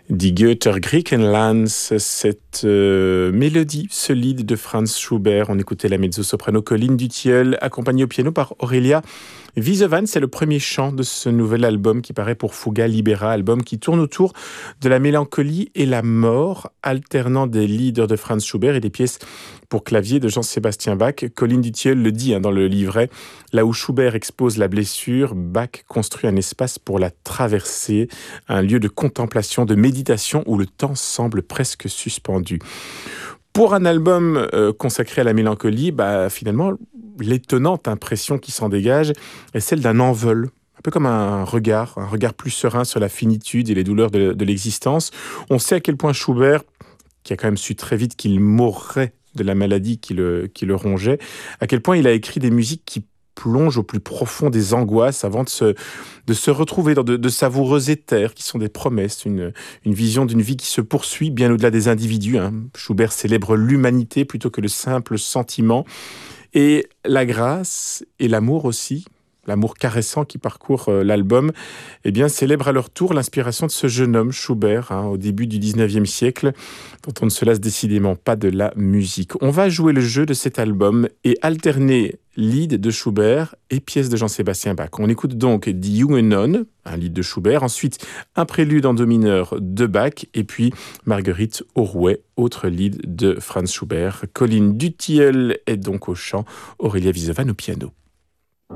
Die Götter Griechenlands, cette mélodie, ce lied de Franz Schubert. On écoutait la mezzo-soprano Colline Dutilleul, accompagnée au piano par Aurélia Wiesevan. C'est le premier chant de ce nouvel album qui paraît pour Fuga Libera, album qui tourne autour de la mélancolie et la mort, alternant des leaders de Franz Schubert et des pièces pour clavier de Jean-Sébastien Bach. Colline Dutilleul le dit dans le livret, là où Schubert expose la blessure, Bach construit un espace pour la traverser, un lieu de contemplation, de méditation où le temps semble presque suspendu. Pour un album consacré à la mélancolie, finalement, l'étonnante impression qui s'en dégage est celle d'un envol. Un peu comme un regard plus serein sur la finitude et les douleurs de l'existence. On sait à quel point Schubert, qui a quand même su très vite qu'il mourrait de la maladie qui le rongeait, à quel point il a écrit des musiques qui plongent au plus profond des angoisses avant de se retrouver dans de savoureux éthers qui sont des promesses, une vision d'une vie qui se poursuit bien au-delà des individus. Schubert célèbre l'humanité plutôt que le simple sentiment. Et la grâce et l'amour aussi, l'amour caressant qui parcourt l'album, célèbre à leur tour l'inspiration de ce jeune homme, Schubert, au début du 19e siècle, dont on ne se lasse décidément pas de la musique. On va jouer le jeu de cet album et alterner lied de Schubert et pièces de Jean-Sébastien Bach. On écoute donc Die junge Nonne, un lied de Schubert, ensuite un prélude en do mineur de Bach, et puis Marguerite au rouet, autre lied de Franz Schubert. Colline Dutilleul est donc au chant, Aurélia Wiesevan au piano.